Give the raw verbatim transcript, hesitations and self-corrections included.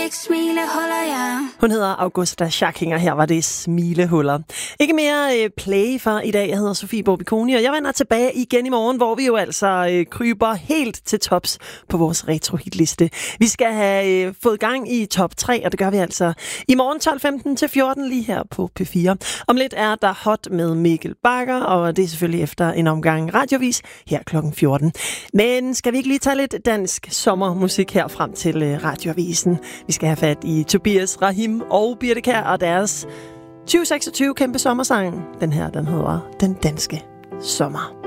Smilehuller, ja. Hun hedder Augusta Schackinger. Her var det Smilehuller. Ikke mere øh, play for i dag. Jeg hedder Sofie Bobikoni, og jeg vender tilbage igen i morgen, hvor vi jo altså øh, kryber helt til tops på vores retro-hitliste. Vi skal have øh, fået gang i top tre, og det gør vi altså i morgen tolv femten til fjorten lige her på P fire. Om lidt er der Hot med Mikkel Bagger, og det er selvfølgelig efter en omgang radiovis her klokken fjorten. Men skal vi ikke lige tage lidt dansk sommermusik her frem til øh, radioavisen? Vi skal have fat i Tobias Rahim og Birte Kjær og deres tyve seksogtyve kæmpe sommersang. Den her, den hedder Den Danske Sommer.